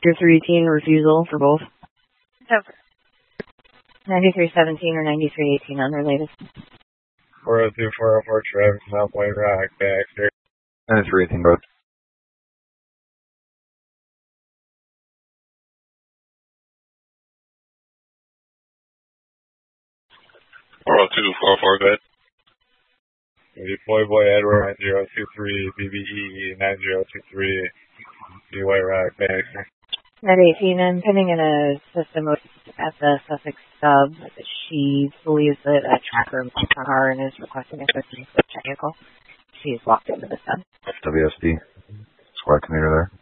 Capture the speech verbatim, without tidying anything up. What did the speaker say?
Two three eighteen refusal for both. Over. ninety-three seventeen or ninety-three eighteen unrelated. four oh two, four oh four, Travis, Mount White Rock, Baxter. ninety-three eighteen, both. four oh two, four oh four, good. Boy Boy Edward, nine zero two three, B B E, nine zero two three, B White Rock, Baxter. ninety eighteen, I'm pending in a system at the Sussex sub. She believes that a tracker mounts on her and is requesting a fifteen foot technical. She's walked into the sub. W S D. Squad commander there.